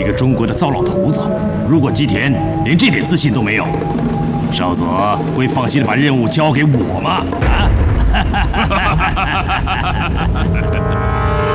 个中国的糟老头子，如果吉田连这点自信都没有，少佐会放心的把任务交给我吗？啊！